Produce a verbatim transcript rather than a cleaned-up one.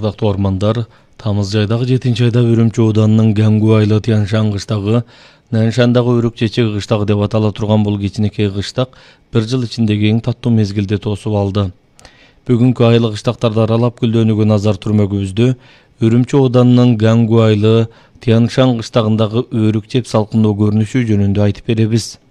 ардактуу ормандар, Тамыз жайдагы жетинчи айда Үрүмчү ооданынын Гангу айылы Тяншан кыштагы, Наншандагы Өрүк чечек кыштагы деп атала турган бул кичинекей кыштак бир жыл ичиндеги эң таттуу мезгилди тосуп алды. Бүгүнкү айыл кыштактарды аралап гүлдөнүүгө назар түрмөгүбүздө Үрүмчү ооданынын Гангу айылы Тяншан кыштагындагы өрүк чеп салкындоо көрүнүшү жөнүндө айтып беребиз.